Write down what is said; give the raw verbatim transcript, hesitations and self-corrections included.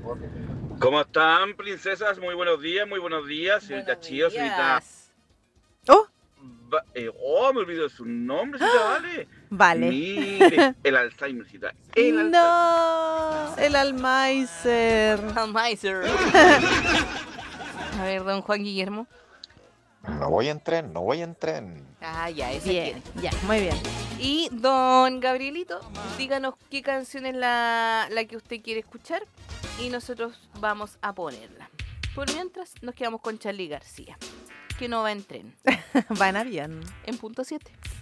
¿Cómo están, princesas? Muy buenos días, muy buenos días, señorita Buenos Chío, señorita... días. Oh, Va- eh, oh, me olvidó su nombre, señorita Vale. vale. Mire, el Alzheimer, señorita, el Alzheimer. No, el Almeiser. Almeiser. A ver, don Juan Guillermo. No voy en tren, no voy en tren. Ah, ya, ese Bien, tiene. ya, muy bien. Y don Gabrielito, díganos qué canción es la, la que usted quiere escuchar y nosotros vamos a ponerla. Por mientras, nos quedamos con Charly García, que no va en tren, Van a bien. en punto siete.